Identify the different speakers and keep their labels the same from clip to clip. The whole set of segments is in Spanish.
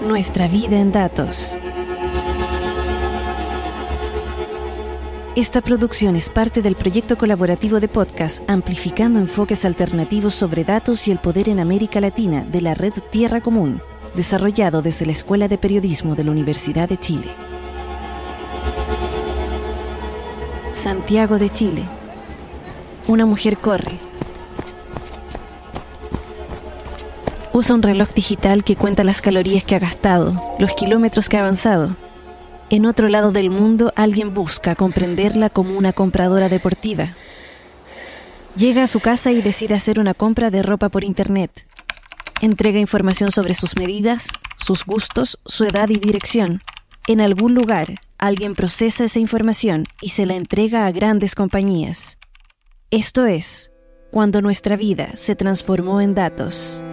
Speaker 1: Nuestra vida en datos. Esta producción es parte del proyecto colaborativo de podcast Amplificando enfoques alternativos sobre datos y el poder en América Latina de la red Tierra Común, desarrollado desde la Escuela de Periodismo de la Universidad de Chile. Santiago de Chile. Una mujer corre. Usa un reloj digital que cuenta las calorías que ha gastado, los kilómetros que ha avanzado. En otro lado del mundo, alguien busca comprenderla como una compradora deportiva. Llega a su casa y decide hacer una compra de ropa por internet. Entrega información sobre sus medidas, sus gustos, su edad y dirección. En algún lugar, alguien procesa esa información y se la entrega a grandes compañías. Esto es, cuando nuestra vida se transformó en datos.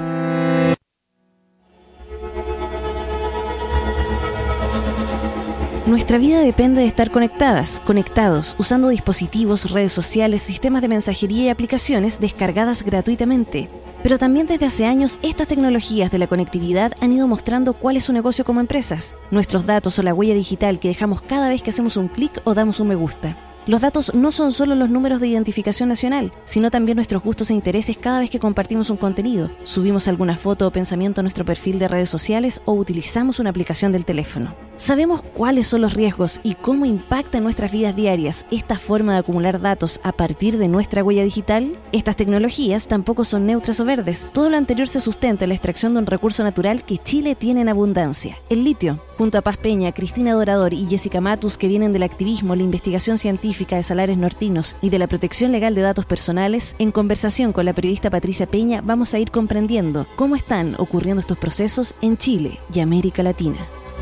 Speaker 1: Nuestra vida depende de estar conectados, usando dispositivos, redes sociales, sistemas de mensajería y aplicaciones descargadas gratuitamente. Pero también desde hace años, estas tecnologías de la conectividad han ido mostrando cuál es su negocio como empresas. Nuestros datos o la huella digital que dejamos cada vez que hacemos un clic o damos un me gusta. Los datos no son solo los números de identificación nacional, sino también nuestros gustos e intereses cada vez que compartimos un contenido, subimos alguna foto o pensamiento a nuestro perfil de redes sociales o utilizamos una aplicación del teléfono. ¿Sabemos cuáles son los riesgos y cómo impacta en nuestras vidas diarias esta forma de acumular datos a partir de nuestra huella digital? Estas tecnologías tampoco son neutras o verdes. Todo lo anterior se sustenta en la extracción de un recurso natural que Chile tiene en abundancia, el litio. Junto a Paz Peña, Cristina Dorador y Jessica Matus, que vienen del activismo, la investigación científica de salares nortinos y de la protección legal de datos personales, en conversación con la periodista Patricia Peña vamos a ir comprendiendo cómo están ocurriendo estos procesos en Chile y América Latina.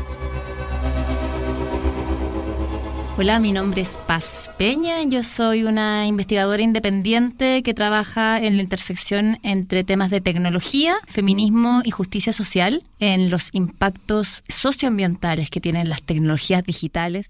Speaker 2: Hola, mi nombre es Paz Peña, yo soy una investigadora independiente que trabaja en la intersección entre temas de tecnología, feminismo y justicia social en los impactos socioambientales que tienen las tecnologías digitales.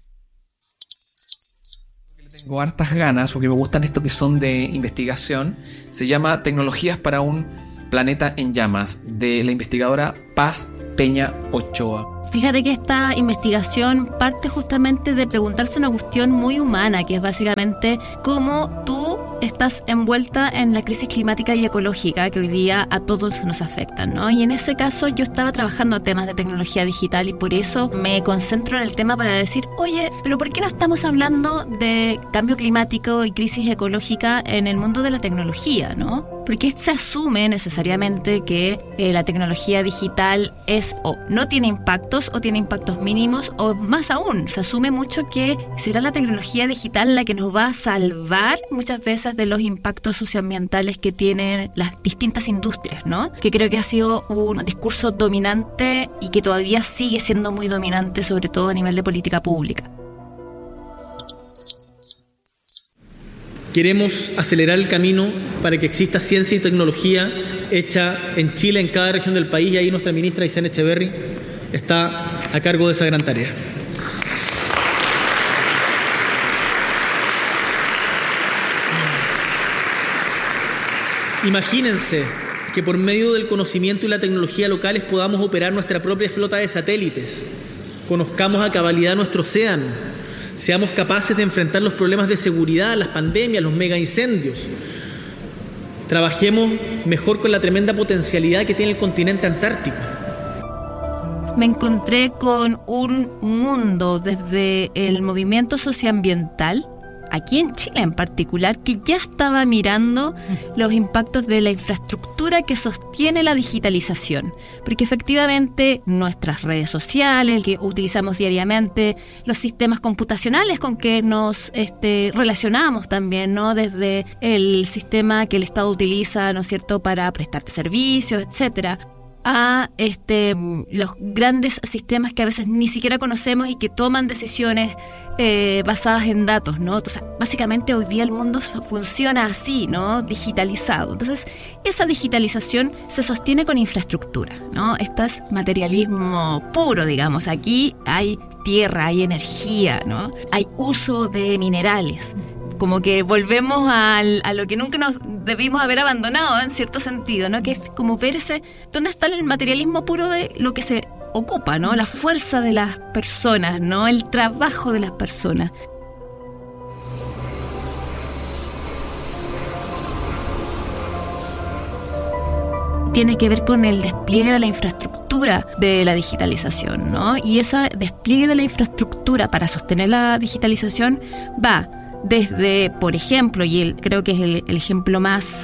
Speaker 3: Tengo hartas ganas porque me gustan esto que son de investigación. Se llama Tecnologías para un planeta en llamas, de la investigadora Paz Peña Ochoa.
Speaker 2: Fíjate que esta investigación parte justamente de preguntarse una cuestión muy humana, que es básicamente cómo tú estás envuelta en la crisis climática y ecológica que hoy día a todos nos afectan, ¿no? Y en ese caso yo estaba trabajando temas de tecnología digital y por eso me concentro en el tema para decir, oye, pero ¿por qué no estamos hablando de cambio climático y crisis ecológica en el mundo de la tecnología, ¿no? Porque se asume necesariamente que la tecnología digital es o no tiene impactos o tiene impactos mínimos, o más aún, se asume mucho que será la tecnología digital la que nos va a salvar muchas veces de los impactos socioambientales que tienen las distintas industrias, ¿no? Que creo que ha sido un discurso dominante y que todavía sigue siendo muy dominante, sobre todo a nivel de política pública.
Speaker 4: Queremos acelerar el camino para que exista ciencia y tecnología hecha en Chile, en cada región del país, y ahí nuestra ministra Aysén Echeverri está a cargo de esa gran tarea. Imagínense que por medio del conocimiento y la tecnología locales podamos operar nuestra propia flota de satélites, conozcamos a cabalidad nuestro océano, seamos capaces de enfrentar los problemas de seguridad, las pandemias, los mega incendios. Trabajemos mejor con la tremenda potencialidad que tiene el continente antártico.
Speaker 2: Me encontré con un mundo desde el movimiento socioambiental, aquí en Chile en particular, que ya estaba mirando los impactos de la infraestructura que sostiene la digitalización. Porque efectivamente nuestras redes sociales, que utilizamos diariamente, los sistemas computacionales con que nos relacionamos también, ¿no? Desde el sistema que el Estado utiliza, ¿no es cierto?, para prestarte servicios, etcétera, a los grandes sistemas que a veces ni siquiera conocemos y que toman decisiones basadas en datos, ¿no? Entonces, básicamente hoy día el mundo funciona así, ¿no? Digitalizado. Entonces, esa digitalización se sostiene con infraestructura, ¿no? Esto es materialismo puro, digamos. Aquí hay tierra, hay energía, ¿no? Hay uso de minerales. Como que volvemos a lo que nunca nos debimos haber abandonado en cierto sentido, ¿no? Que es como ver dónde está el materialismo puro de lo que se ocupa, ¿no? La fuerza de las personas, ¿no? El trabajo de las personas. Tiene que ver con el despliegue de la infraestructura de la digitalización, ¿no? Y ese despliegue de la infraestructura para sostener la digitalización va desde, por ejemplo, y creo que es el ejemplo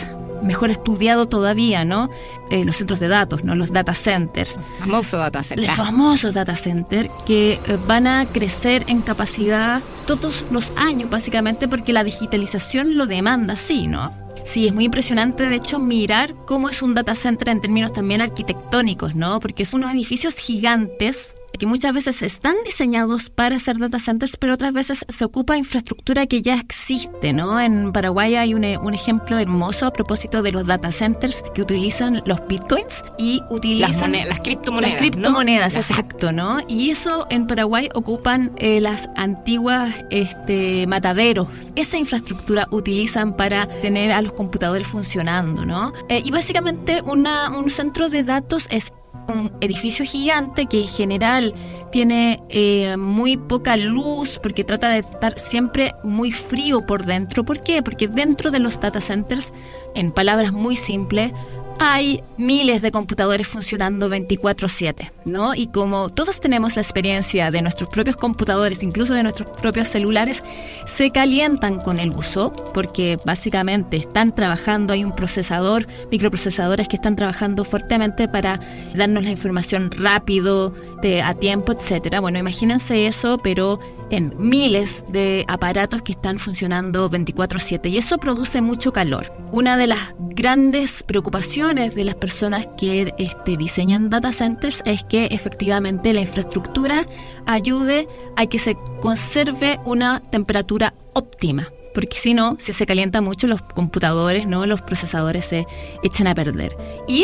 Speaker 2: mejor estudiado todavía, ¿no? Los centros de datos, ¿no? Los data centers.
Speaker 5: Famoso data center.
Speaker 2: Los famosos data centers que van a crecer en capacidad todos los años, básicamente, porque la digitalización lo demanda así, ¿no? Sí, es muy impresionante, de hecho, mirar cómo es un data center en términos también arquitectónicos, ¿no? Porque son unos edificios gigantes que muchas veces están diseñados para ser data centers, pero otras veces se ocupa infraestructura que ya existe, ¿no? En Paraguay hay un ejemplo hermoso a propósito de los data centers que utilizan los bitcoins y utilizan
Speaker 5: las criptomonedas.
Speaker 2: Las criptomonedas,
Speaker 5: ¿no?
Speaker 2: exacto, ¿no? Y eso en Paraguay ocupan las antiguas mataderos. Esa infraestructura utilizan para tener a los computadores funcionando, ¿no? Y básicamente un centro de datos es un edificio gigante que en general tiene muy poca luz porque trata de estar siempre muy frío por dentro. ¿Por qué? Porque dentro de los data centers, en palabras muy simples, hay miles de computadores funcionando 24/7, ¿no? Y como todos tenemos la experiencia de nuestros propios computadores, incluso de nuestros propios celulares, se calientan con el uso porque básicamente están trabajando, hay un procesador, microprocesadores que están trabajando fuertemente para darnos la información rápido, a tiempo, etcétera. Bueno, imagínense eso, pero en miles de aparatos que están funcionando 24/7 y eso produce mucho calor. Una de las grandes preocupaciones de las personas que diseñan data centers es que efectivamente la infraestructura ayude a que se conserve una temperatura óptima. Porque si no, si se calienta mucho los computadores, ¿no? Los procesadores se echan a perder. Y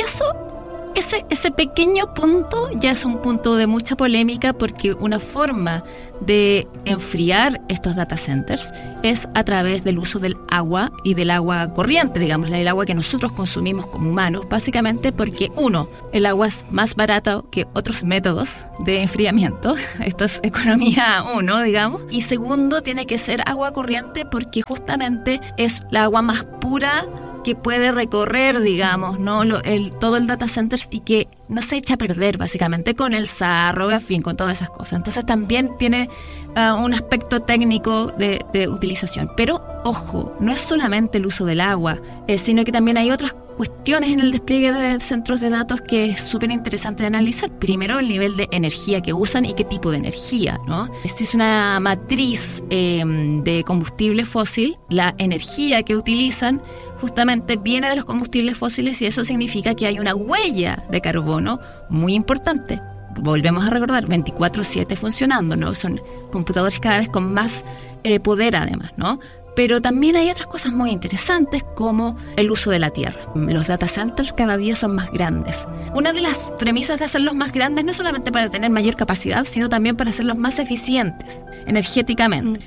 Speaker 2: ese pequeño punto ya es un punto de mucha polémica porque una forma de enfriar estos data centers es a través del uso del agua y del agua corriente, digamos, el agua que nosotros consumimos como humanos, básicamente porque el agua es más barata que otros métodos de enfriamiento, esto es economía 1, digamos, y segundo, tiene que ser agua corriente porque justamente es la agua más pura que puede recorrer, digamos, ¿no? Todo el data center y que no se echa a perder, básicamente, con el sarro, en fin, con todas esas cosas. Entonces también tiene un aspecto técnico de utilización. Pero, ojo, no es solamente el uso del agua, sino que también hay otras cuestiones en el despliegue de centros de datos que es súper interesante de analizar. Primero, el nivel de energía que usan y qué tipo de energía, ¿no? Si es una matriz de combustible fósil, la energía que utilizan justamente viene de los combustibles fósiles y eso significa que hay una huella de carbono muy importante. Volvemos a recordar, 24/7 funcionando, ¿no? Son computadores cada vez con más poder además, ¿no? Pero también hay otras cosas muy interesantes como el uso de la tierra. Los data centers cada día son más grandes. Una de las premisas de hacerlos más grandes no es solamente para tener mayor capacidad, sino también para hacerlos más eficientes energéticamente.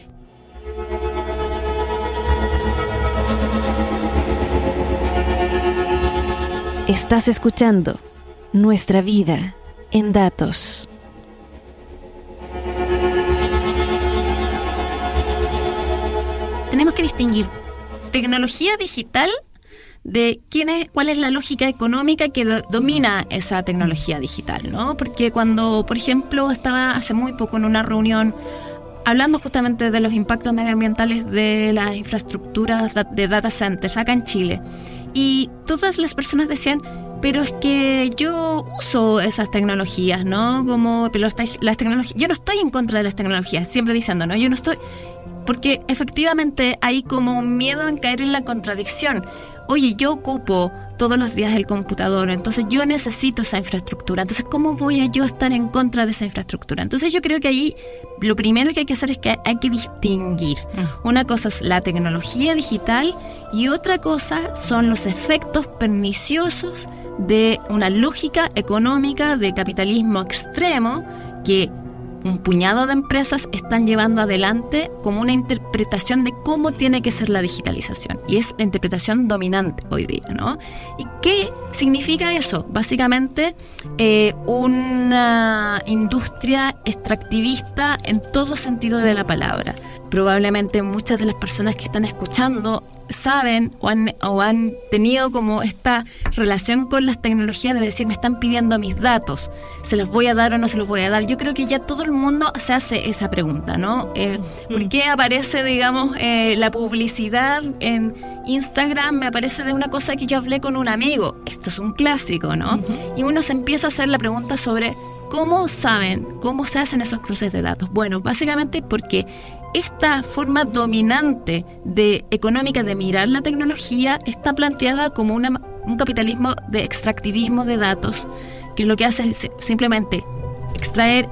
Speaker 1: Estás escuchando Nuestra Vida en Datos.
Speaker 2: Tenemos que distinguir tecnología digital de cuál es la lógica económica que domina esa tecnología digital, ¿no? Porque cuando, por ejemplo, estaba hace muy poco en una reunión hablando justamente de los impactos medioambientales de las infraestructuras de data centers acá en Chile, y todas las personas decían, pero es que yo uso esas tecnologías, ¿no? Pero las tecnologías, yo no estoy en contra de las tecnologías, siempre diciendo, ¿no? Yo no estoy, porque efectivamente hay como un miedo en caer en la contradicción. Oye, yo ocupo todos los días el computador, entonces yo necesito esa infraestructura, entonces ¿cómo voy a yo estar en contra de esa infraestructura? Entonces yo creo que ahí lo primero que hay que hacer es que hay que distinguir. Una cosa es la tecnología digital y otra cosa son los efectos perniciosos de una lógica económica de capitalismo extremo que un puñado de empresas están llevando adelante como una interpretación de cómo tiene que ser la digitalización. Y es la interpretación dominante hoy día, ¿no? ¿Y qué significa eso? Básicamente, una industria extractivista en todo sentido de la palabra. Probablemente muchas de las personas que están escuchando saben o han tenido como esta relación con las tecnologías de decir, me están pidiendo mis datos, ¿se los voy a dar o no se los voy a dar? Yo creo que ya todo el mundo se hace esa pregunta, ¿no? ¿Por qué aparece, digamos, la publicidad en Instagram? Me aparece de una cosa que yo hablé con un amigo. Esto es un clásico, ¿no? Y uno se empieza a hacer la pregunta sobre ¿cómo saben? ¿Cómo se hacen esos cruces de datos? Bueno, básicamente porque esta forma dominante económica de mirar la tecnología está planteada como un capitalismo de extractivismo de datos, que lo que hace es simplemente extraer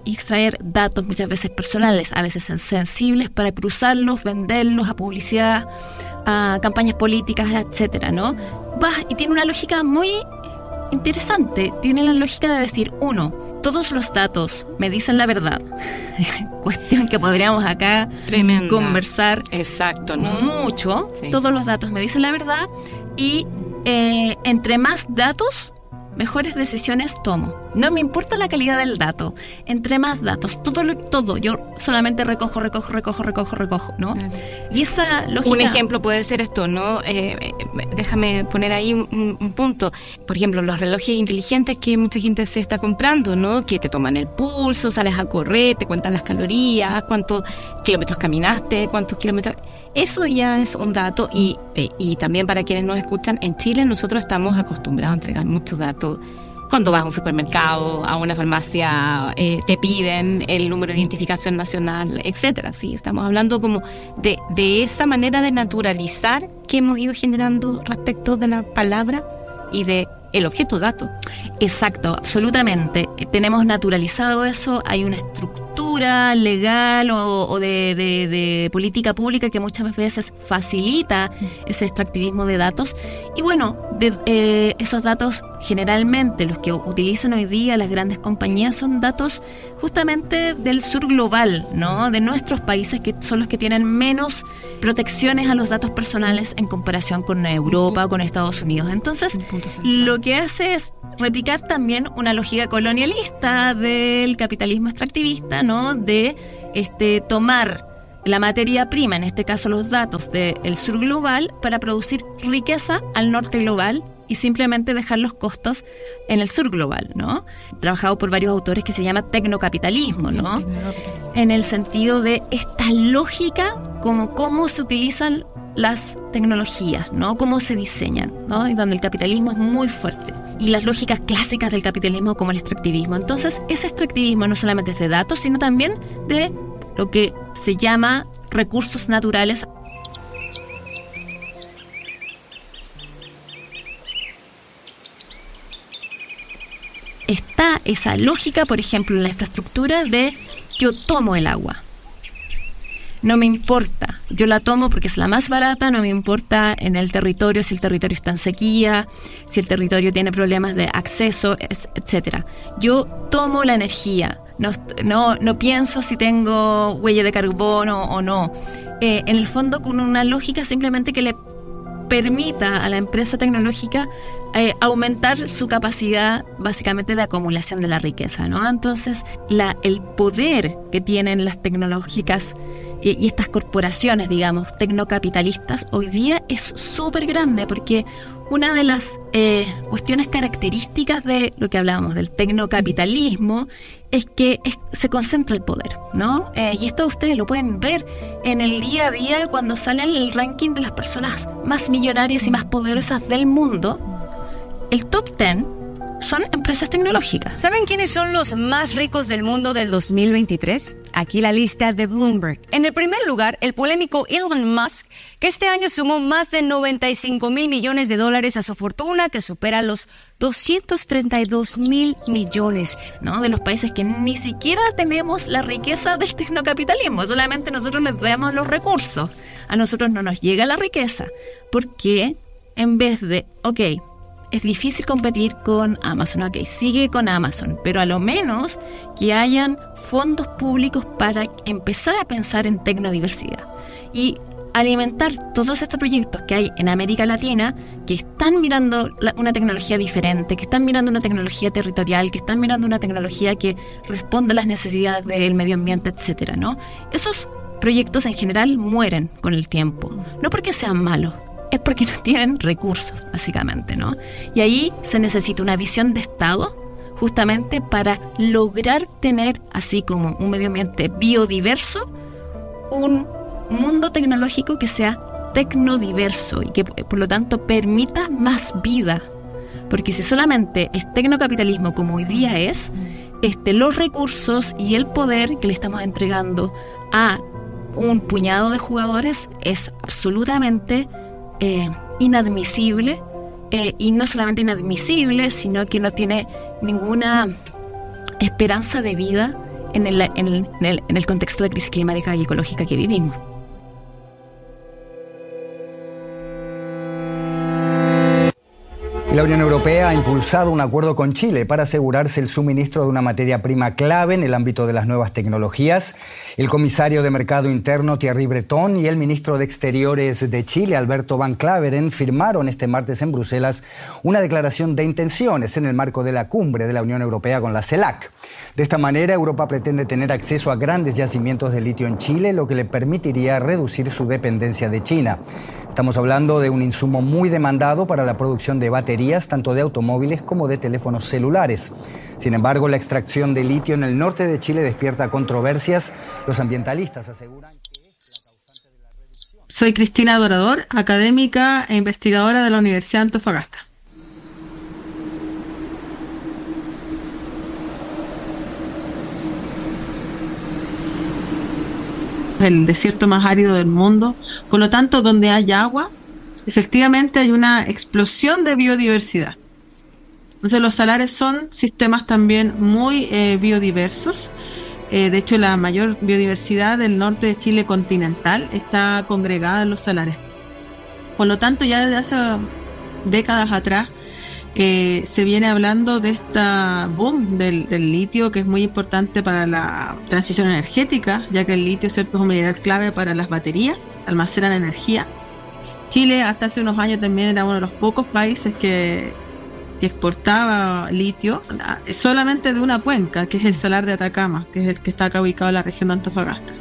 Speaker 2: datos, muchas veces personales, a veces sensibles, para cruzarlos, venderlos a publicidad, a campañas políticas, etcétera, ¿no? Y tiene una lógica muy interesante. Tiene la lógica de decir, uno, todos los datos me dicen la verdad. Cuestión que podríamos acá conversar.
Speaker 5: Exacto, ¿no?
Speaker 2: Mucho.
Speaker 5: Sí.
Speaker 2: Todos los datos me dicen la verdad y entre más datos, mejores decisiones tomo. No me importa la calidad del dato. Entre más datos, todo. Yo solamente recojo, ¿no?
Speaker 5: Claro.
Speaker 2: Y esa lógica...
Speaker 5: Un ejemplo puede ser esto, ¿no? Déjame poner ahí un punto. Por ejemplo, los relojes inteligentes que mucha gente se está comprando, ¿no? Que te toman el pulso, sales a correr, te cuentan las calorías, cuántos kilómetros caminaste, cuántos kilómetros... Eso ya es un dato y también para quienes nos escuchan, en Chile nosotros estamos acostumbrados a entregar muchos datos. Cuando vas a un supermercado, a una farmacia, te piden el número de identificación nacional, etcétera. Sí, estamos hablando como de esa manera de naturalizar que hemos ido generando respecto de la palabra y de el objeto dato.
Speaker 2: Exacto, absolutamente. Tenemos naturalizado eso. Hay una estructura legal o de política pública que muchas veces facilita ese extractivismo de datos. Y bueno, esos datos generalmente los que utilizan hoy día las grandes compañías son datos justamente del sur global, ¿no? De nuestros países, que son los que tienen menos protecciones a los datos personales en comparación con Europa o con Estados Unidos. Entonces, lo que hace es replicar también una lógica colonialista del capitalismo extractivista, ¿no? De tomar la materia prima, en este caso los datos del sur global, para producir riqueza al norte global y simplemente dejar los costos en el sur global, ¿no? Trabajado por varios autores, que se llama tecnocapitalismo, ¿no? En el sentido de esta lógica, como cómo se utilizan las tecnologías, ¿no? Cómo se diseñan, ¿no? Y donde el capitalismo es muy fuerte. Y las lógicas clásicas del capitalismo como el extractivismo. Entonces, ese extractivismo no solamente es de datos, sino también de lo que se llama recursos naturales. Está esa lógica, por ejemplo, en la infraestructura de yo tomo el agua. No me importa, yo la tomo porque es la más barata, no me importa en el territorio, si el territorio está en sequía, si el territorio tiene problemas de acceso, etcétera. Yo tomo la energía, no pienso si tengo huella de carbono o no. En el fondo, con una lógica simplemente que le permita a la empresa tecnológica aumentar su capacidad básicamente de acumulación de la riqueza, ¿no? Entonces, el poder que tienen las tecnológicas y estas corporaciones, digamos, tecnocapitalistas, hoy día es súper grande, porque una de las cuestiones características de lo que hablábamos del tecnocapitalismo es que se concentra el poder, ¿no? Y esto ustedes lo pueden ver en el día a día cuando sale el ranking de las personas más millonarias y más poderosas del mundo. El top 10 son empresas tecnológicas.
Speaker 6: ¿Saben quiénes son los más ricos del mundo del 2023? Aquí la lista de Bloomberg. En el primer lugar, el polémico Elon Musk, que este año sumó más de $95,000 millones a su fortuna, que supera los $232,000 millones,
Speaker 2: ¿no? De los países que ni siquiera tenemos la riqueza del tecnocapitalismo, solamente nosotros les damos los recursos. A nosotros no nos llega la riqueza, porque en vez de, es difícil competir con Amazon. Ok, sigue con Amazon, pero a lo menos que hayan fondos públicos para empezar a pensar en tecnodiversidad y alimentar todos estos proyectos que hay en América Latina, que están mirando una tecnología diferente, que están mirando una tecnología territorial, que están mirando una tecnología que responde a las necesidades del medio ambiente, etcétera, ¿no? Esos proyectos en general mueren con el tiempo, no porque sean malos, es porque no tienen recursos, básicamente, ¿no? Y ahí se necesita una visión de Estado justamente para lograr tener, así como un medio ambiente biodiverso, un mundo tecnológico que sea tecnodiverso y que por lo tanto permita más vida. Porque si solamente es tecnocapitalismo como hoy día es, los recursos y el poder que le estamos entregando a un puñado de jugadores es absolutamente inadmisible, y no solamente inadmisible, sino que no tiene ninguna esperanza de vida en el contexto de crisis climática y ecológica que vivimos.
Speaker 7: La Unión Europea ha impulsado un acuerdo con Chile para asegurarse el suministro de una materia prima clave en el ámbito de las nuevas tecnologías. El comisario de Mercado Interno, Thierry Breton, y el ministro de Exteriores de Chile, Alberto Van Klaveren, firmaron este martes en Bruselas una declaración de intenciones en el marco de la cumbre de la Unión Europea con la CELAC. De esta manera, Europa pretende tener acceso a grandes yacimientos de litio en Chile, lo que le permitiría reducir su dependencia de China. Estamos hablando de un insumo muy demandado para la producción de baterías, tanto de automóviles como de teléfonos celulares. Sin embargo, la extracción de litio en el norte de Chile despierta controversias. Los ambientalistas aseguran que es la causante de la reducción.
Speaker 8: Soy Cristina Dorador, académica e investigadora de la Universidad de Antofagasta. El desierto más árido del mundo, por lo tanto, donde hay agua, efectivamente hay una explosión de biodiversidad. Entonces los salares son sistemas también muy biodiversos. De hecho, la mayor biodiversidad del norte de Chile continental está congregada en los salares. Por lo tanto, ya desde hace décadas atrás se viene hablando de esta boom del litio, que es muy importante para la transición energética, ya que el litio, ¿cierto?, es un mineral clave para las baterías, almacenan energía. Chile hasta hace unos años también era uno de los pocos países que exportaba litio solamente de una cuenca, que es el Salar de Atacama, que es el que está acá ubicado en la región de Antofagasta.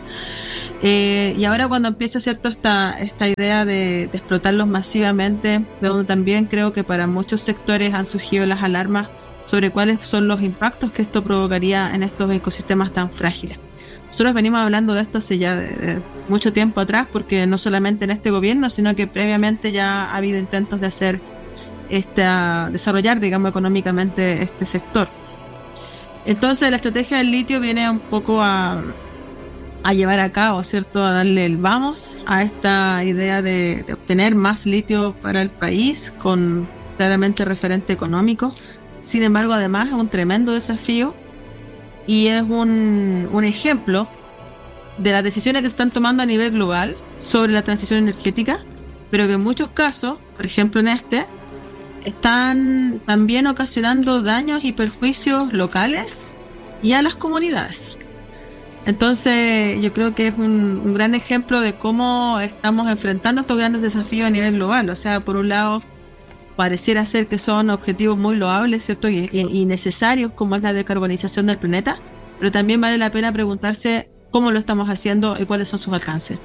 Speaker 8: Y ahora cuando empieza, ¿cierto?, esta idea de explotarlos masivamente, donde también creo que para muchos sectores han surgido las alarmas sobre cuáles son los impactos que esto provocaría en estos ecosistemas tan frágiles. Nosotros venimos hablando de esto hace ya de mucho tiempo atrás, porque no solamente en este gobierno, sino que previamente ya ha habido intentos de hacer desarrollar, digamos, económicamente este sector. Entonces la estrategia del litio viene un poco a llevar a cabo, ¿cierto?, a darle el vamos a esta idea de obtener más litio para el país con claramente referente económico. Sin embargo, además es un tremendo desafío y es un ejemplo de las decisiones que se están tomando a nivel global sobre la transición energética, pero que en muchos casos, por ejemplo en están también ocasionando daños y perjuicios locales y a las comunidades. Entonces yo creo que es un gran ejemplo de cómo estamos enfrentando estos grandes desafíos a nivel global. O sea, por un lado pareciera ser que son objetivos muy loables, ¿cierto?, y necesarios, como es la decarbonización del planeta, pero también vale la pena preguntarse cómo lo estamos haciendo y cuáles son sus alcances.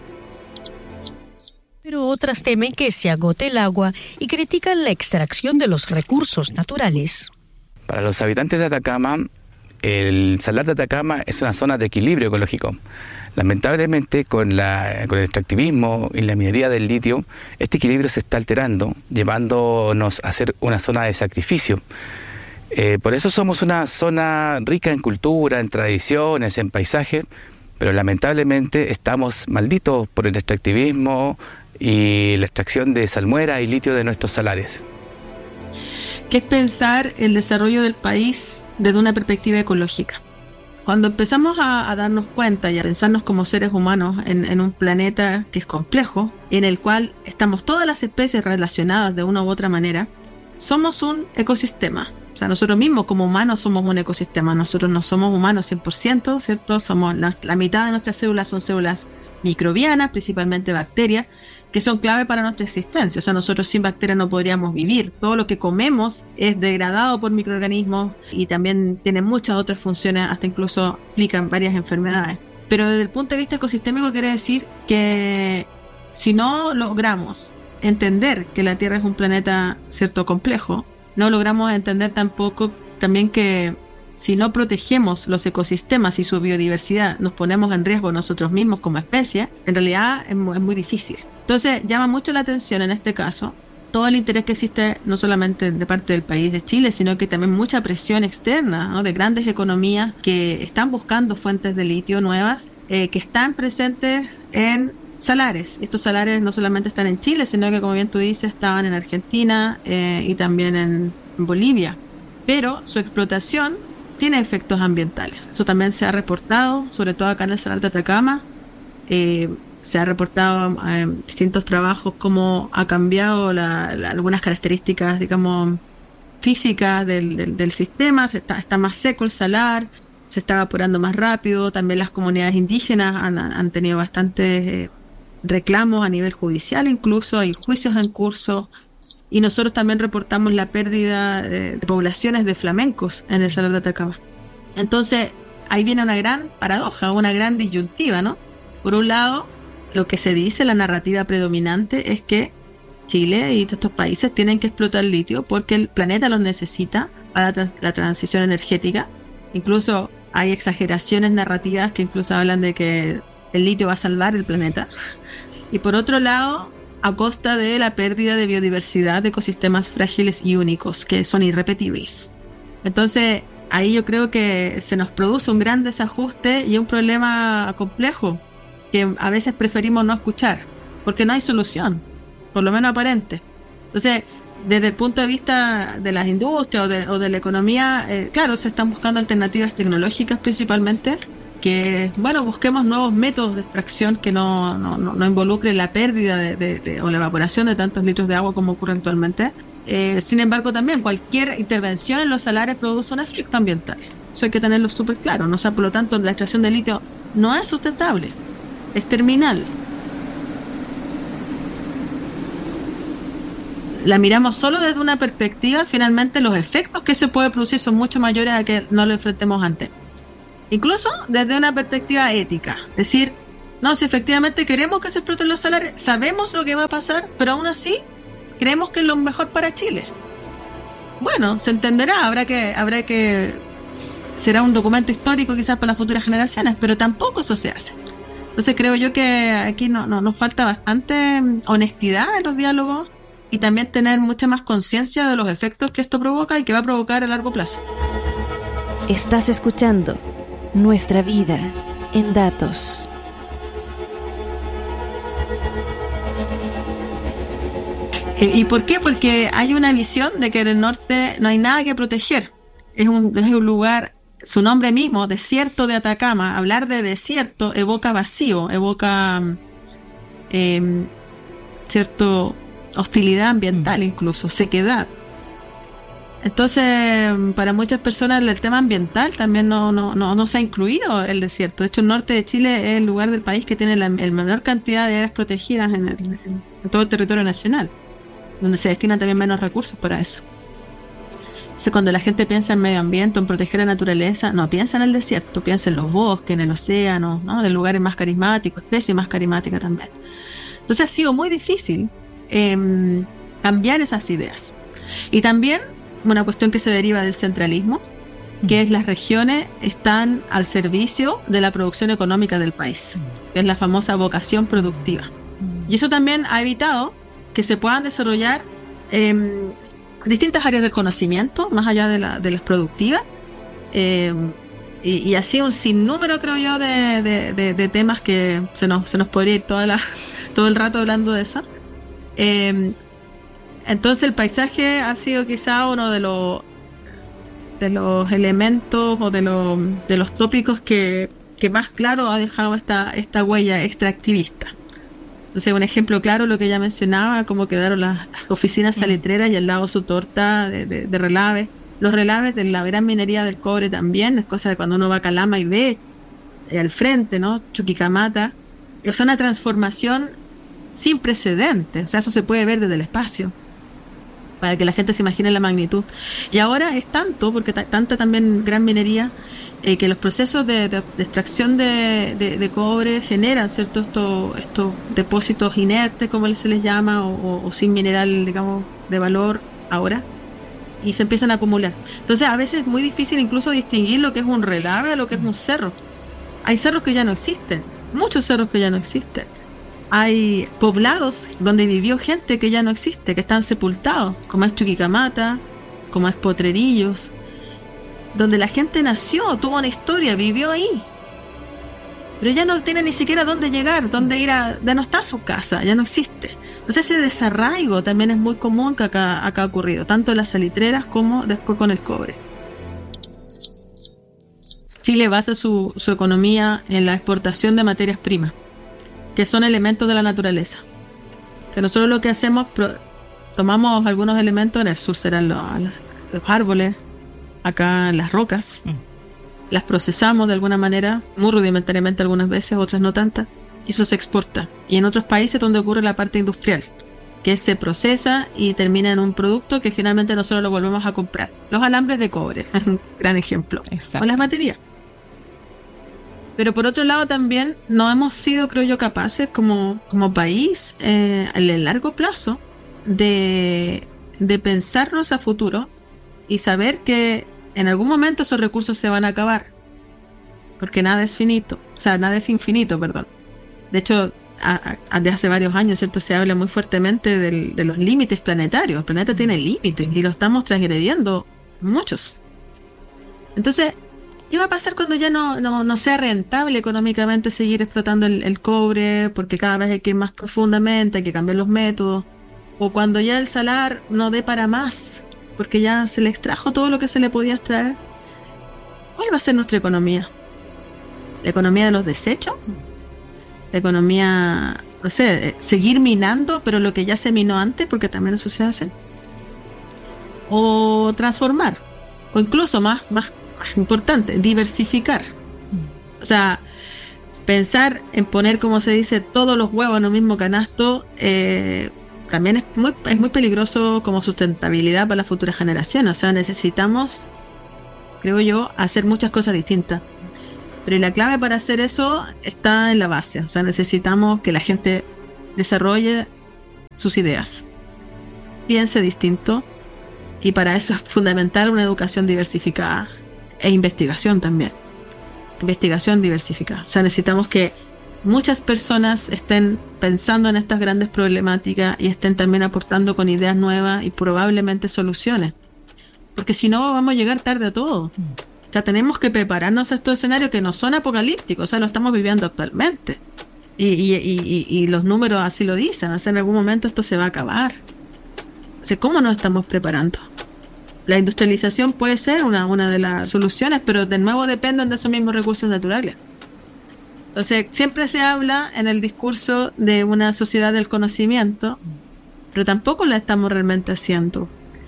Speaker 9: Pero otras temen que se agote el agua y critican la extracción de los recursos naturales.
Speaker 10: Para los habitantes de Atacama, el Salar de Atacama es una zona de equilibrio ecológico. Lamentablemente, con el extractivismo y la minería del litio, este equilibrio se está alterando, llevándonos a ser una zona de sacrificio. Por eso somos una zona rica en cultura, en tradiciones, en paisaje, pero lamentablemente estamos malditos por el extractivismo y la extracción de salmuera y litio de nuestros salares.
Speaker 8: ¿Qué es pensar el desarrollo del país desde una perspectiva ecológica? Cuando empezamos a darnos cuenta y a pensarnos como seres humanos en un planeta que es complejo, en el cual estamos todas las especies relacionadas de una u otra manera, somos un ecosistema. O sea, nosotros mismos como humanos somos un ecosistema. Nosotros no somos humanos 100%, ¿cierto? Somos la mitad de nuestras células son células microbianas, principalmente bacterias, que son clave para nuestra existencia. O sea, nosotros sin bacterias no podríamos vivir. Todo lo que comemos es degradado por microorganismos y también tiene muchas otras funciones, hasta incluso explican varias enfermedades. Pero desde el punto de vista ecosistémico quiere decir que si no logramos entender que la Tierra es un planeta, cierto, complejo, no logramos entender tampoco también que si no protegemos los ecosistemas y su biodiversidad, nos ponemos en riesgo nosotros mismos como especie, en realidad es muy difícil. Entonces llama mucho la atención en este caso todo el interés que existe no solamente de parte del país de Chile, sino que también mucha presión externa, ¿no? De grandes economías que están buscando fuentes de litio nuevas, que están presentes en salares. Estos salares no solamente están en Chile, sino que, como bien tú dices, estaban en Argentina y también en Bolivia. Pero su explotación tiene efectos ambientales. Eso también se ha reportado, sobre todo acá en el Salar de Atacama. Se ha reportado en distintos trabajos cómo ha cambiado algunas características, digamos, físicas del sistema. Está más seco el salar, se está evaporando más rápido. También las comunidades indígenas han tenido bastantes reclamos a nivel judicial, incluso hay juicios en curso. Y nosotros también reportamos la pérdida de poblaciones de flamencos en el Salar de Atacama. Entonces, ahí viene una gran paradoja, una gran disyuntiva, ¿no? Por un lado, lo que se dice, la narrativa predominante es que Chile y estos países tienen que explotar litio porque el planeta los necesita para la transición energética. Incluso hay exageraciones narrativas que incluso hablan de que el litio va a salvar el planeta. Y por otro lado, a costa de la pérdida de biodiversidad de ecosistemas frágiles y únicos, que son irrepetibles. Entonces, ahí yo creo que se nos produce un gran desajuste y un problema complejo que a veces preferimos no escuchar, porque no hay solución, por lo menos aparente. Entonces, desde el punto de vista de las industrias o de la economía, claro, se están buscando alternativas tecnológicas principalmente, que, bueno, busquemos nuevos métodos de extracción que no involucren la pérdida o la evaporación de tantos litros de agua como ocurre actualmente. Sin embargo, también cualquier intervención en los salares produce un efecto ambiental. Eso hay que tenerlo súper claro, ¿no? O sea, por lo tanto, la extracción de litio no es sustentable, es terminal. La miramos solo desde una perspectiva, finalmente los efectos que se puede producir son mucho mayores a que no lo enfrentemos antes. Incluso desde una perspectiva ética. Es decir, no, si efectivamente queremos que se exploten los salares, sabemos lo que va a pasar, pero aún así creemos que es lo mejor para Chile. Bueno, se entenderá, habrá que será un documento histórico quizás para las futuras generaciones, pero tampoco eso se hace. Entonces creo yo que aquí nos falta bastante honestidad en los diálogos y también tener mucha más conciencia de los efectos que esto provoca y que va a provocar a largo plazo.
Speaker 1: Estás escuchando Nuestra Vida en Datos.
Speaker 8: ¿Y por qué? Porque hay una visión de que en el norte no hay nada que proteger. Es un lugar, su nombre mismo, desierto de Atacama. Hablar de desierto evoca vacío, evoca cierto hostilidad ambiental, incluso sequedad. Entonces, para muchas personas el tema ambiental también no se ha incluido el desierto. De hecho, el norte de Chile es el lugar del país que tiene la menor cantidad de áreas protegidas en todo el territorio nacional, donde se destinan también menos recursos para eso. Entonces, cuando la gente piensa en medio ambiente, en proteger la naturaleza, no piensa en el desierto, piensa en los bosques, en el océano, ¿no? De lugares más carismáticos, especies más carismáticas también. Entonces ha sido muy difícil cambiar esas ideas. Y también una cuestión que se deriva del centralismo, que es las regiones están al servicio de la producción económica del país, que es la famosa vocación productiva. Y eso también ha evitado que se puedan desarrollar distintas áreas del conocimimiento, más allá de las productivas, y así un sinnúmero, creo yo, de temas que se nos podría ir todo el rato hablando de eso. Entonces el paisaje ha sido quizá uno de los elementos o de los tópicos que más claro ha dejado esta huella extractivista. Entonces, un ejemplo claro, lo que ya mencionaba, cómo quedaron las oficinas salitreras y al lado su torta de relaves. Los relaves de la gran minería del cobre también, es cosa de cuando uno va a Calama y ve al frente, ¿no? Chuquicamata. Es una transformación sin precedentes. O sea, eso se puede ver desde el espacio, para que la gente se imagine la magnitud. Y ahora es tanto, porque tanta también gran minería, que los procesos de extracción de cobre generan, ¿cierto?, estos depósitos inertes, como se les llama, o sin mineral, digamos, de valor ahora, y se empiezan a acumular. Entonces, a veces es muy difícil incluso distinguir lo que es un relave a lo que es un cerro. Hay cerros que ya no existen, muchos cerros que ya no existen. Hay poblados donde vivió gente que ya no existe, que están sepultados, como es Chuquicamata, como es Potrerillos, donde la gente nació, tuvo una historia, vivió ahí. Pero ya no tiene ni siquiera dónde llegar, dónde ir ya no está su casa, ya no existe. Entonces ese desarraigo también es muy común que acá ha ocurrido, tanto en las salitreras como después con el cobre. Chile basa su economía en la exportación de materias primas, que son elementos de la naturaleza. O sea, nosotros lo que hacemos, tomamos algunos elementos, en el sur serán los árboles, acá las rocas, las procesamos de alguna manera, muy rudimentariamente algunas veces, otras no tantas, y eso se exporta. Y en otros países donde ocurre la parte industrial, que se procesa y termina en un producto que finalmente nosotros lo volvemos a comprar. Los alambres de cobre, gran ejemplo. Exacto. O las baterías. Pero por otro lado también no hemos sido, creo yo, capaces como país a largo plazo de pensarnos a futuro y saber que en algún momento esos recursos se van a acabar, porque nada es finito, o sea, nada es infinito, perdón. De hecho, desde hace varios años, ¿cierto?, se habla muy fuertemente de los límites planetarios. El planeta tiene límites y lo estamos transgrediendo muchos. Entonces, ¿qué va a pasar cuando ya no sea rentable económicamente seguir explotando el cobre? Porque cada vez hay que ir más profundamente, hay que cambiar los métodos. O cuando ya el salar no dé para más, porque ya se le extrajo todo lo que se le podía extraer. ¿Cuál va a ser nuestra economía? ¿La economía de los desechos? ¿La economía, no sé, seguir minando, pero lo que ya se minó antes, porque también eso se hace? ¿O transformar? O incluso más importante, diversificar. O sea, pensar en poner, como se dice, todos los huevos en un mismo canasto, también es muy peligroso como sustentabilidad para las futuras generaciones. O sea, necesitamos, creo yo, hacer muchas cosas distintas. Pero la clave para hacer eso está en la base. O sea, necesitamos que la gente desarrolle sus ideas, piense distinto, y para eso es fundamental una educación diversificada e investigación también. Investigación diversificada. O sea, necesitamos que muchas personas estén pensando en estas grandes problemáticas y estén también aportando con ideas nuevas y probablemente soluciones. Porque si no, vamos a llegar tarde a todo. O sea, tenemos que prepararnos a estos escenarios que no son apocalípticos, o sea, lo estamos viviendo actualmente. Y los números así lo dicen, o sea, en algún momento esto se va a acabar. O sea, ¿cómo nos estamos preparando? La industrialización puede ser una de las soluciones, pero de nuevo dependen de esos mismos recursos naturales. Entonces, siempre se habla en el discurso de una sociedad del conocimiento, pero tampoco la estamos realmente haciendo.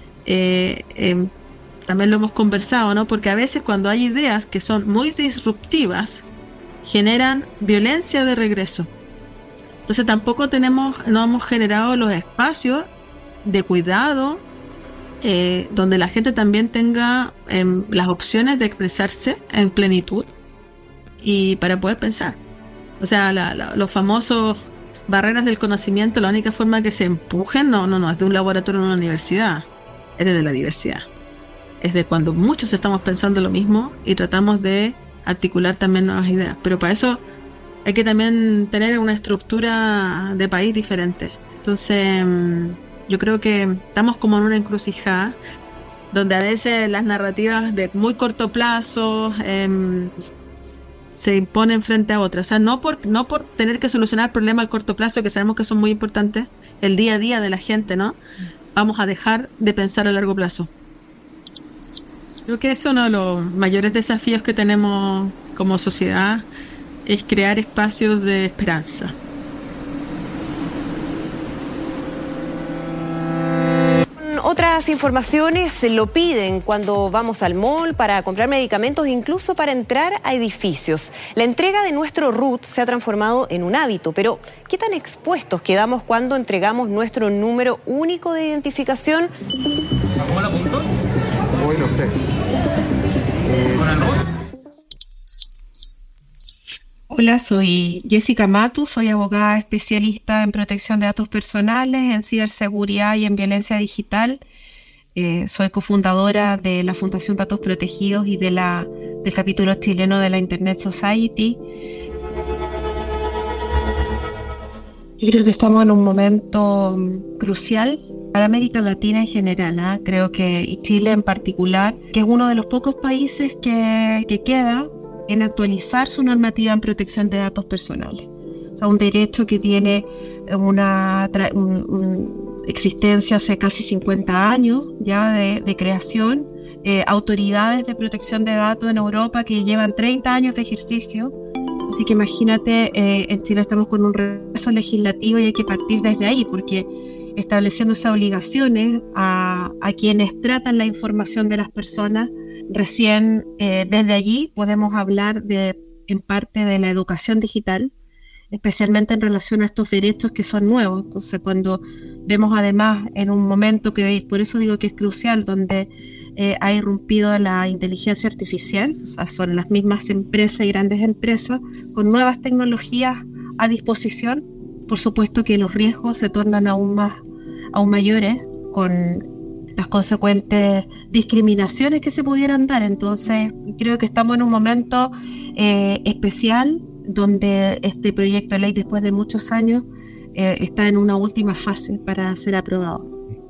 Speaker 8: También lo hemos conversado, ¿no? Porque a veces cuando hay ideas que son muy disruptivas, generan violencia de regreso. Entonces tampoco no hemos generado los espacios de cuidado, donde la gente también tenga las opciones de expresarse en plenitud y para poder pensar. O sea, los famosos barreras del conocimiento, la única forma que se empujen no es de un laboratorio en una universidad, es desde la diversidad. Es de cuando muchos estamos pensando lo mismo y tratamos de articular también nuevas ideas. Pero para eso hay que también tener una estructura de país diferente. Entonces, yo creo que estamos como en una encrucijada donde a veces las narrativas de muy corto plazo se imponen frente a otras. O sea, no por tener que solucionar problemas al corto plazo, que sabemos que son muy importantes, el día a día de la gente, ¿no? Vamos a dejar de pensar a largo plazo. Creo que es uno de los mayores desafíos que tenemos como sociedad, es crear espacios de esperanza.
Speaker 11: Estas informaciones lo piden cuando vamos al mall, para comprar medicamentos, incluso para entrar a edificios. La entrega de nuestro RUT se ha transformado en un hábito, pero ¿qué tan expuestos quedamos cuando entregamos nuestro número único de identificación?
Speaker 12: ¿Cómo la apunto?
Speaker 13: Hoy no sé.
Speaker 14: Hola, soy Jessica Matu, soy abogada especialista en protección de datos personales, en ciberseguridad y en violencia digital. Soy cofundadora de la Fundación Datos Protegidos y del capítulo chileno de la Internet Society. Yo creo que estamos en un momento crucial para América Latina en general, creo que y Chile en particular, que es uno de los pocos países que queda en actualizar su normativa en protección de datos personales. O sea, un derecho que tiene una existencia hace casi 50 años ya de creación, autoridades de protección de datos en Europa que llevan 30 años de ejercicio. Así que imagínate, en Chile estamos con un retraso legislativo y hay que partir desde ahí, porque estableciendo esas obligaciones a quienes tratan la información de las personas, recién desde allí podemos hablar en parte de la educación digital, especialmente en relación a estos derechos que son nuevos. Entonces, cuando vemos además en un momento que, por eso digo que es crucial, donde ha irrumpido la inteligencia artificial, o sea, son las mismas empresas y grandes empresas con nuevas tecnologías a disposición, por supuesto que los riesgos se tornan aún mayores con las consecuentes discriminaciones que se pudieran dar. Entonces, creo que estamos en un momento especial donde este proyecto de ley, después de muchos años, está en una última fase para ser aprobado.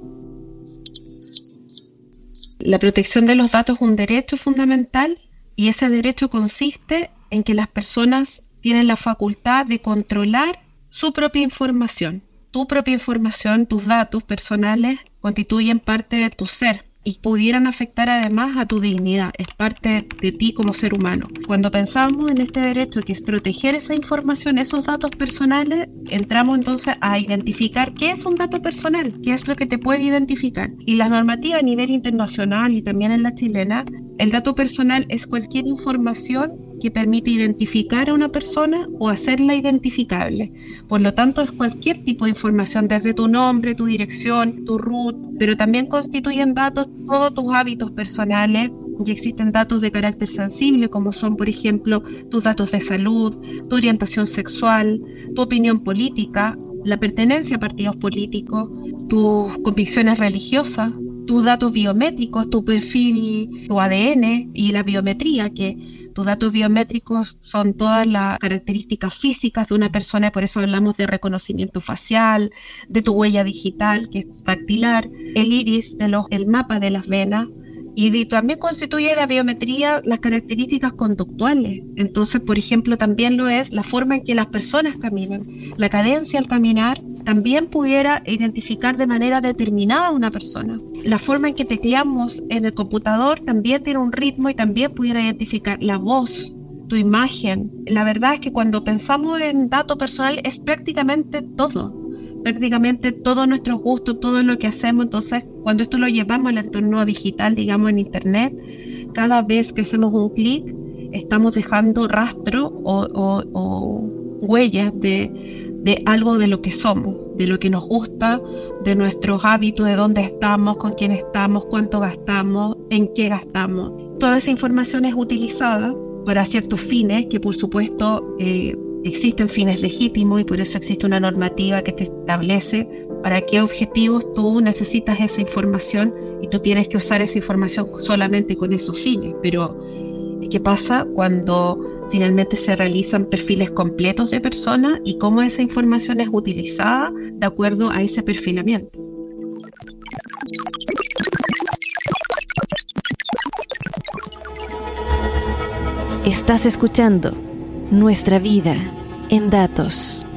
Speaker 14: La protección de los datos es un derecho fundamental y ese derecho consiste en que las personas tienen la facultad de controlar su propia información. Tu propia información, tus datos personales constituyen parte de tu ser y pudieran afectar además a tu dignidad, es parte de ti como ser humano. Cuando pensamos en este derecho que es proteger esa información, esos datos personales, entramos entonces a identificar qué es un dato personal, qué es lo que te puede identificar. Y la normativa a nivel internacional y también en la chilena, el dato personal es cualquier información que permite identificar a una persona o hacerla identificable. Por lo tanto, es cualquier tipo de información, desde tu nombre, tu dirección, tu RUT, pero también constituyen datos todos tus hábitos personales, y existen datos de carácter sensible, como son, por ejemplo, tus datos de salud, tu orientación sexual, tu opinión política, la pertenencia a partidos políticos, tus convicciones religiosas, tus datos biométricos, tu perfil, tu ADN y la biometría, que tus datos biométricos son todas las características físicas de una persona, y por eso hablamos de reconocimiento facial, de tu huella digital, que es dactilar, el iris, el mapa de las venas, y también constituye la biometría las características conductuales. Entonces, por ejemplo, también lo es la forma en que las personas caminan, la cadencia al caminar, también pudiera identificar de manera determinada a una persona. La forma en que tecleamos en el computador también tiene un ritmo y también pudiera identificar la voz, tu imagen. La verdad es que cuando pensamos en dato personal es prácticamente todo nuestros gustos, todo lo que hacemos. Entonces, cuando esto lo llevamos al entorno digital, digamos en internet, cada vez que hacemos un clic, estamos dejando rastro o huellas de algo de lo que somos, de lo que nos gusta, de nuestros hábitos, de dónde estamos, con quién estamos, cuánto gastamos, en qué gastamos. Toda esa información es utilizada para ciertos fines que, por supuesto, existen fines legítimos, y por eso existe una normativa que te establece para qué objetivos tú necesitas esa información, y tú tienes que usar esa información solamente con esos fines. Pero ¿qué pasa cuando finalmente se realizan perfiles completos de personas y cómo esa información es utilizada de acuerdo a ese perfilamiento?
Speaker 1: Estás escuchando Nuestra Vida en Datos.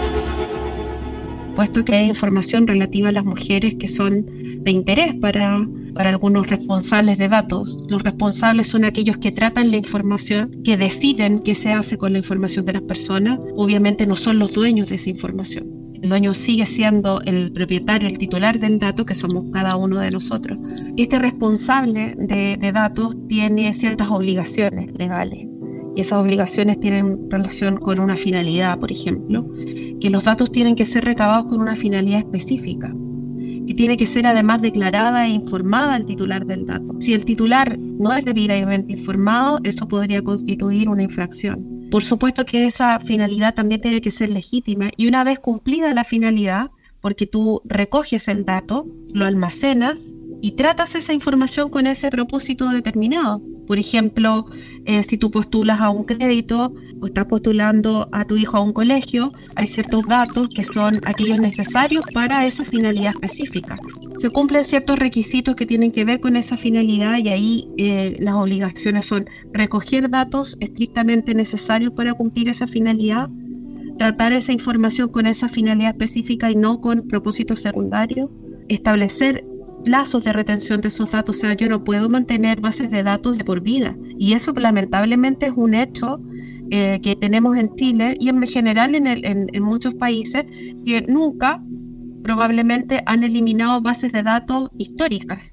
Speaker 14: Puesto que hay información relativa a las mujeres que son de interés para algunos responsables de datos. Los responsables son aquellos que tratan la información, que deciden qué se hace con la información de las personas. Obviamente no son los dueños de esa información. el dueño sigue siendo el propietario, el titular del dato, que somos cada uno de nosotros. Este responsable de datos tiene ciertas obligaciones legales. Y esas obligaciones tienen relación con una finalidad, por ejemplo, que los datos tienen que ser recabados con una finalidad específica, que tiene que ser además declarada e informada al titular del dato. Si el titular no es debidamente informado, eso podría constituir una infracción. Por supuesto que esa finalidad también tiene que ser legítima, y una vez cumplida la finalidad, porque tú recoges el dato, lo almacenas y tratas esa información con ese propósito determinado. Por ejemplo, si tú postulas a un crédito o estás postulando a tu hijo a un colegio, hay ciertos datos que son aquellos necesarios para esa finalidad específica. Se cumplen ciertos requisitos que tienen que ver con esa finalidad, y ahí las obligaciones son recoger datos estrictamente necesarios para cumplir esa finalidad, tratar esa información con esa finalidad específica y no con propósitos secundarios, establecer plazos de retención de esos datos. O sea, yo no puedo mantener bases de datos de por vida, y eso lamentablemente es un hecho que tenemos en Chile y en general en muchos países que nunca probablemente han eliminado bases de datos históricas.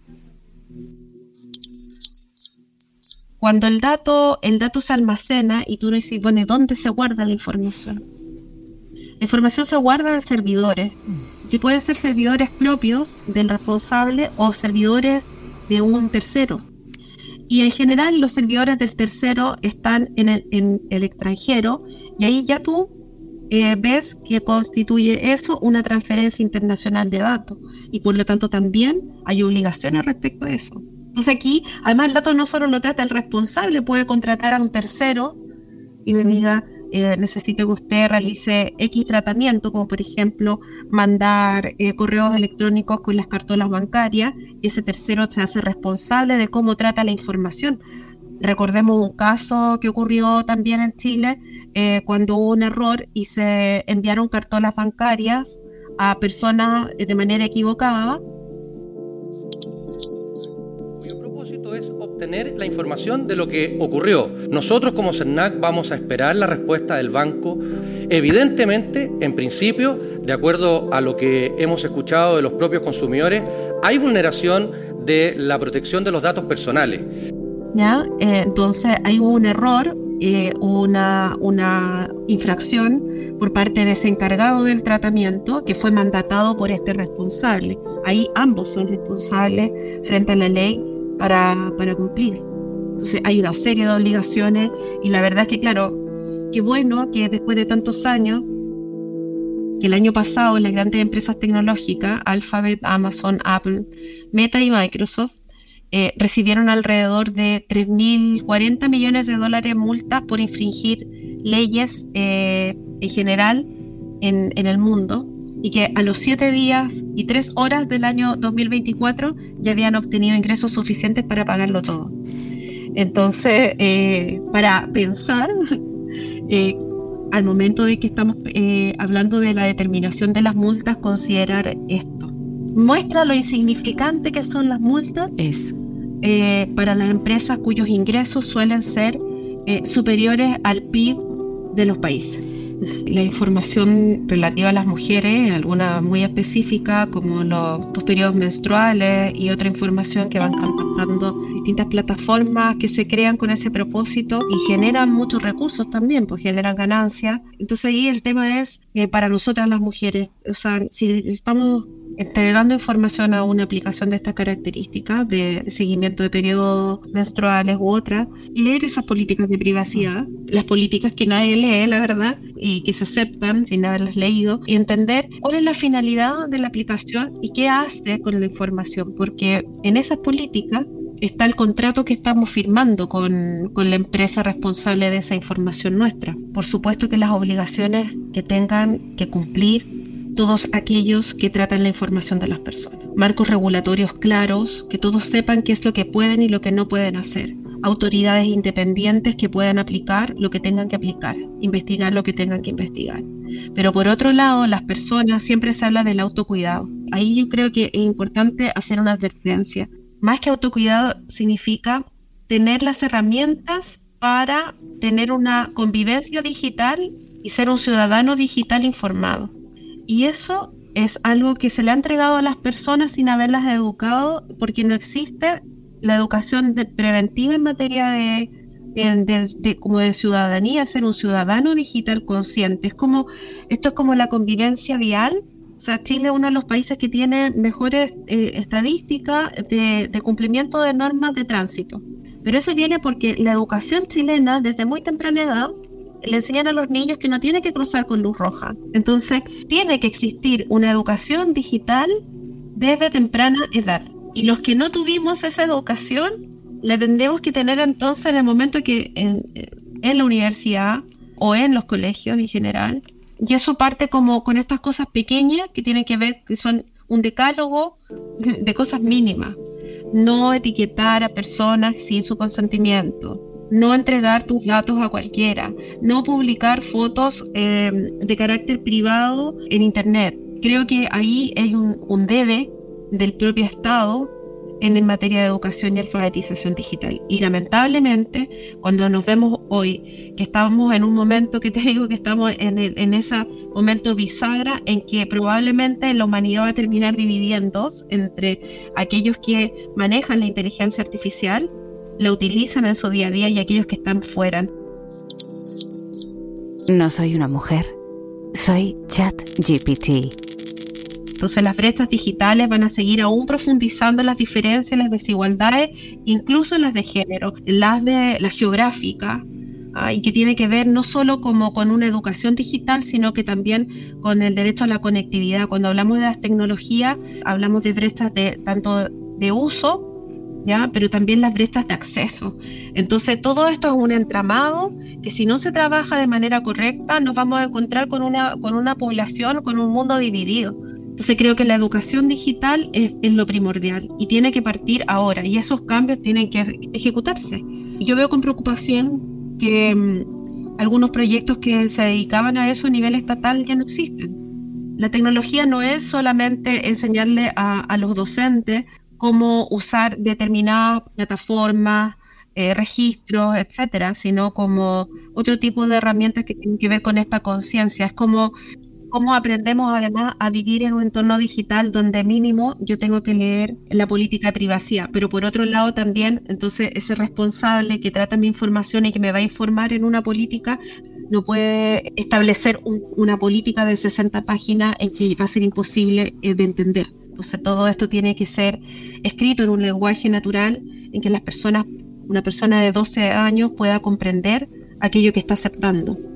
Speaker 14: Cuando el dato se almacena y tú dices, bueno, ¿y dónde se guarda la información? La información se guarda en servidores, que pueden ser servidores propios del responsable o servidores de un tercero. Y en general los servidores del tercero están en el extranjero, y ahí ya tú ves que constituye eso una transferencia internacional de datos, y por lo tanto también hay obligaciones respecto a eso. Entonces aquí, además, el dato no solo lo trata el responsable, puede contratar a un tercero y le diga, necesito que usted realice X tratamiento, como por ejemplo mandar correos electrónicos con las cartolas bancarias, y ese tercero se hace responsable de cómo trata la información. Recordemos un caso que ocurrió también en Chile, cuando hubo un error y se enviaron cartolas bancarias a personas de manera equivocada.
Speaker 13: Es obtener la información de lo que ocurrió. Nosotros como CERNAC vamos a esperar la respuesta del banco. Evidentemente, en principio, de acuerdo a lo que hemos escuchado de los propios consumidores, hay vulneración de la protección de los datos personales.
Speaker 14: ¿Ya? Entonces hay un error, una infracción por parte de ese encargado del tratamiento que fue mandatado por este responsable. Ahí ambos son responsables frente a la ley para cumplir. Entonces hay una serie de obligaciones, y la verdad es que, claro, qué bueno que después de tantos años, que el año pasado las grandes empresas tecnológicas, Alphabet, Amazon, Apple, Meta y Microsoft, recibieron alrededor de 3.040 millones de dólares multas por infringir leyes en general en el mundo, y que a los 7 días y 3 horas del año 2024 ya habían obtenido ingresos suficientes para pagarlo todo. Entonces, para pensar, al momento de que estamos hablando de la determinación de las multas, considerar esto. Muestra lo insignificante que son las multas para las empresas cuyos ingresos suelen ser superiores al PIB de los países. La información relativa a las mujeres, alguna muy específica como los periodos menstruales y otra información que van captando distintas plataformas que se crean con ese propósito y generan muchos recursos también, pues generan ganancias. Entonces ahí el tema es para nosotras las mujeres, o sea, si estamos entregando información a una aplicación de estas características de seguimiento de periodos menstruales u otras, leer esas políticas de privacidad, las políticas que nadie lee, la verdad, y que se aceptan sin haberlas leído, y entender cuál es la finalidad de la aplicación y qué hace con la información, porque en esas políticas está el contrato que estamos firmando con la empresa responsable de esa información nuestra. Por supuesto que las obligaciones que tengan que cumplir todos aquellos que tratan la información de las personas. Marcos regulatorios claros, que todos sepan qué es lo que pueden y lo que no pueden hacer. Autoridades independientes que puedan aplicar lo que tengan que aplicar, investigar lo que tengan que investigar. Pero por otro lado, las personas, siempre se habla del autocuidado. Ahí yo creo que es importante hacer una advertencia. Más que autocuidado significa tener las herramientas para tener una convivencia digital y ser un ciudadano digital informado. Y eso es algo que se le ha entregado a las personas sin haberlas educado, porque no existe la educación preventiva en materia de como de ciudadanía, ser un ciudadano digital consciente. Esto es como la convivencia vial. O sea, Chile es uno de los países que tiene mejores estadísticas de cumplimiento de normas de tránsito. Pero eso viene porque la educación chilena, desde muy temprana edad, le enseñan a los niños que no tienen que cruzar con luz roja. Entonces, tiene que existir una educación digital desde temprana edad. Y los que no tuvimos esa educación, la tendremos que tener entonces en el momento que en la universidad o en los colegios en general. Y eso parte como con estas cosas pequeñas que tienen que ver, que son un decálogo de cosas mínimas. No etiquetar a personas sin su consentimiento, no entregar tus datos a cualquiera, no publicar fotos de carácter privado en internet. Creo que ahí hay un debe del propio Estado en materia de educación y alfabetización digital. Y lamentablemente, cuando nos vemos hoy, que estamos en un momento que te digo que estamos en ese momento bisagra en que probablemente la humanidad va a terminar dividiéndose entre aquellos que manejan la inteligencia artificial, la utilizan en su día a día, y aquellos que están fuera.
Speaker 1: No soy una mujer, soy ChatGPT.
Speaker 14: Entonces las brechas digitales van a seguir aún profundizando las diferencias, las desigualdades, incluso las de género, las geográficas, y que tiene que ver no solo como con una educación digital, sino que también con el derecho a la conectividad. Cuando hablamos de las tecnologías, hablamos de brechas tanto de uso, ¿ya? Pero también las brechas de acceso. Entonces todo esto es un entramado que, si no se trabaja de manera correcta, nos vamos a encontrar con una población, con un mundo dividido. Entonces creo que la educación digital es lo primordial y tiene que partir ahora, y esos cambios tienen que ejecutarse. Y yo veo con preocupación que algunos proyectos que se dedicaban a eso a nivel estatal ya no existen. La tecnología no es solamente enseñarle a los docentes cómo usar determinadas plataformas, registros, etcétera, sino como otro tipo de herramientas que tienen que ver con esta conciencia. Es como cómo aprendemos además a vivir en un entorno digital donde mínimo yo tengo que leer la política de privacidad, pero por otro lado también, entonces ese responsable que trata mi información y que me va a informar en una política no puede establecer una política de 60 páginas en que va a ser imposible de entender. Entonces todo esto tiene que ser escrito en un lenguaje natural en que una persona de 12 años pueda comprender aquello que está aceptando.